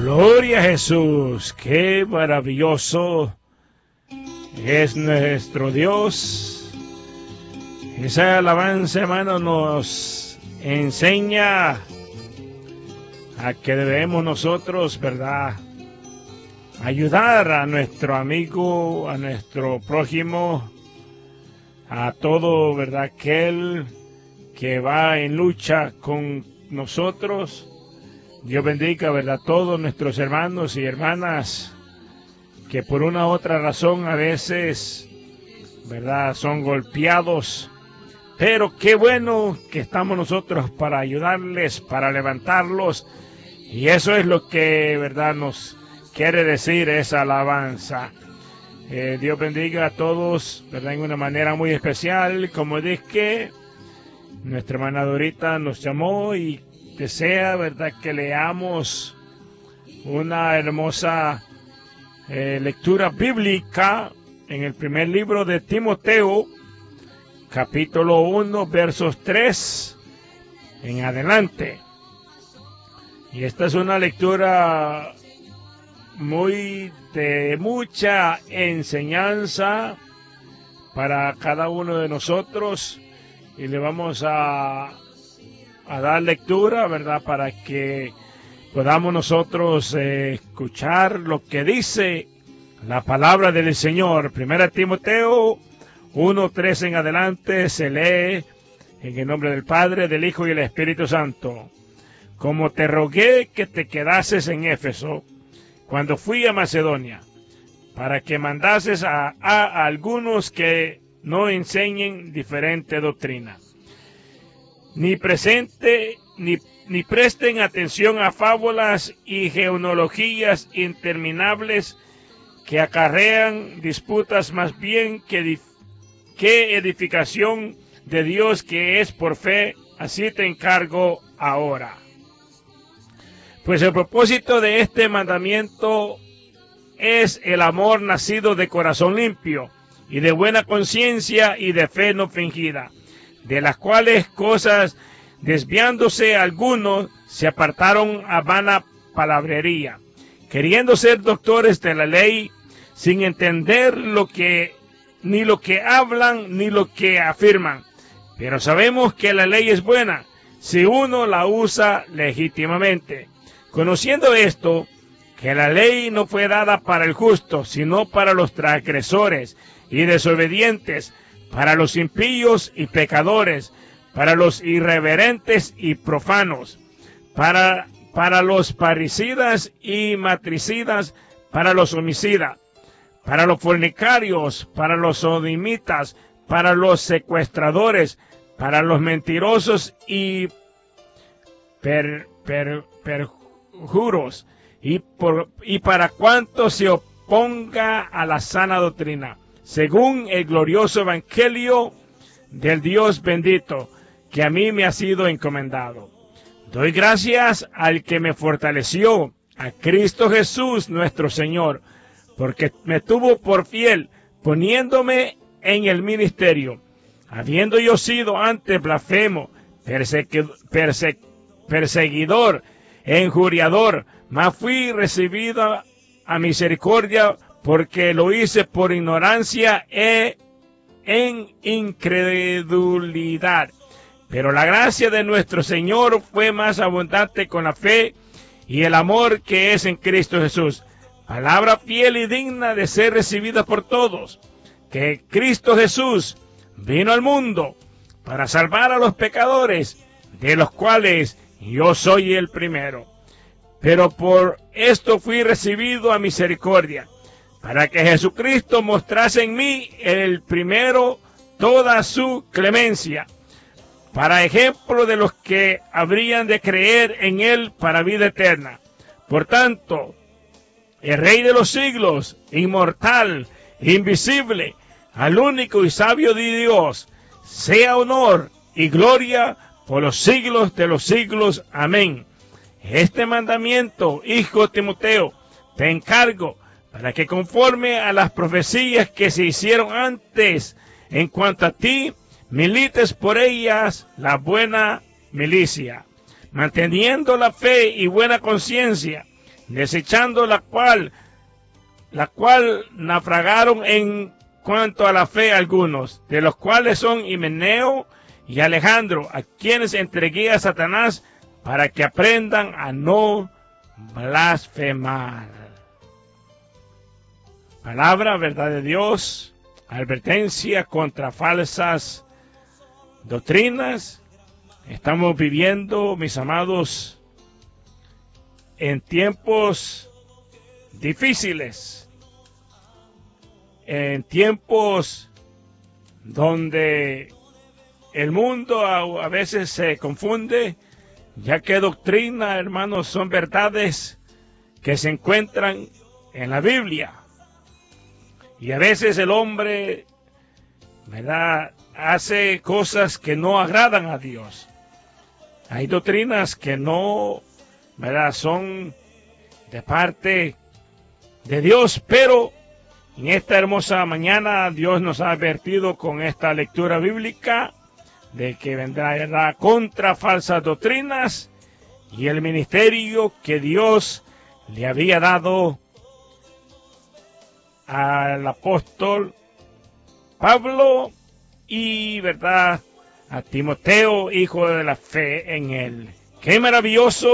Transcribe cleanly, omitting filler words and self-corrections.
Gloria a Jesús, qué maravilloso es nuestro Dios. Esa alabanza, hermano, nos enseña a que debemos nosotros, ¿verdad?, ayudar a nuestro amigo, a nuestro prójimo, a todo, ¿verdad?, aquel que va en lucha con nosotros. Dios bendiga, ¿verdad?, todos nuestros hermanos y hermanas que por una u otra razón a veces, ¿verdad?, son golpeados. Pero qué bueno que estamos nosotros para ayudarles, para levantarlos. Y eso es lo que, ¿verdad?, nos quiere decir esa alabanza. Dios bendiga a todos, ¿verdad?, en una manera muy especial. Como dije, nuestra hermana Dorita nos llamó y desea, ¿verdad?, que leamos una hermosa lectura bíblica en el primer libro de Timoteo, capítulo 1, versos 3 en adelante. Y esta es una lectura de mucha enseñanza para cada uno de nosotros, y le vamos a dar lectura, ¿verdad?, para que podamos nosotros escuchar lo que dice la palabra del Señor. Primera Timoteo 1:3 en adelante se lee en el nombre del Padre, del Hijo y del Espíritu Santo. Como te rogué que te quedases en Éfeso cuando fui a Macedonia, para que mandases a algunos que no enseñen diferente doctrina, ni presten atención a fábulas y genealogías interminables que acarrean disputas, más bien que edificación de Dios que es por fe. Así te encargo ahora. Pues el propósito de este mandamiento es el amor nacido de corazón limpio y de buena conciencia y de fe no fingida, de las cuales cosas, desviándose algunos, se apartaron a vana palabrería, queriendo ser doctores de la ley, sin entender ni lo que hablan ni lo que afirman. Pero sabemos que la ley es buena si uno la usa legítimamente, conociendo esto, que la ley no fue dada para el justo, sino para los transgresores y desobedientes, para los impíos y pecadores, para los irreverentes y profanos, para los parricidas y matricidas, para los homicidas, para los fornicarios, para los sodomitas, para los secuestradores, para los mentirosos y perjuros, y para cuanto se oponga a la sana doctrina, según el glorioso evangelio del Dios bendito, que a mí me ha sido encomendado. Doy gracias al que me fortaleció, a Cristo Jesús nuestro Señor, porque me tuvo por fiel, poniéndome en el ministerio, habiendo yo sido antes blasfemo, perseguidor, injuriador, mas fui recibido a misericordia, porque lo hice por ignorancia en incredulidad. Pero la gracia de nuestro Señor fue más abundante con la fe y el amor que es en Cristo Jesús. Palabra fiel y digna de ser recibida por todos, que Cristo Jesús vino al mundo para salvar a los pecadores, de los cuales yo soy el primero. Pero por esto fui recibido a misericordia, para que Jesucristo mostrase en mí el primero toda su clemencia, para ejemplo de los que habrían de creer en él para vida eterna. Por tanto, el Rey de los siglos, inmortal, invisible, al único y sabio de Dios, sea honor y gloria por los siglos de los siglos. Amén. Este mandamiento, hijo Timoteo, te encargo, para que conforme a las profecías que se hicieron antes en cuanto a ti, milites por ellas la buena milicia, manteniendo la fe y buena conciencia, desechando la cual naufragaron en cuanto a la fe algunos, de los cuales son Himeneo y Alejandro, a quienes entregué a Satanás para que aprendan a no blasfemar. Palabra, verdad de Dios, advertencia contra falsas doctrinas. Estamos viviendo, mis amados, en tiempos difíciles, en tiempos donde el mundo a veces se confunde, ya que doctrina, hermanos, son verdades que se encuentran en la Biblia. Y a veces el hombre, ¿verdad?, hace cosas que no agradan a Dios. Hay doctrinas que no, ¿verdad?, son de parte de Dios, pero en esta hermosa mañana Dios nos ha advertido con esta lectura bíblica de que vendrá contra falsas doctrinas y el ministerio que Dios le había dado al apóstol Pablo y, ¿verdad?, a Timoteo, hijo de la fe en él. ¡Qué maravilloso